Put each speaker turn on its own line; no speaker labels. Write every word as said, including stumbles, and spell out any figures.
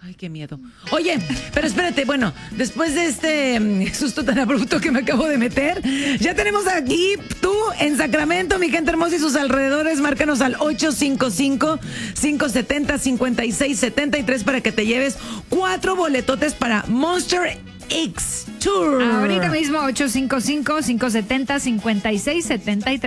Ay, qué miedo. Oye, pero espérate, bueno, después de este um, susto tan abrupto que me acabo de meter, ya tenemos aquí tú en Sacramento, mi gente hermosa y sus alrededores. Márcanos al ocho cinco cinco, cinco siete cero, cinco seis siete tres para que te lleves cuatro boletotes para Monster X Tour.
Ahorita mismo ocho cinco cinco, cinco siete cero, cinco seis siete tres.